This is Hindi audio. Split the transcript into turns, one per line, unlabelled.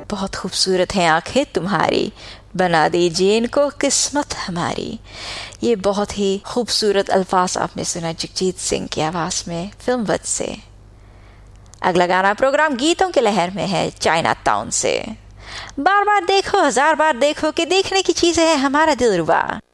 बहुत खूबसूरत है आंखें तुम्हारी, बना दीजिए इनको किस्मत हमारी। ये बहुत ही खूबसूरत अल्फाज आपने सुना जगजीत सिंह की आवाज में फिल्म वत से। अगला गाना प्रोग्राम गीतों की लहर में है चाइना टाउन से। बार बार देखो हजार बार देखो कि देखने की चीज है हमारा दिलरुबा।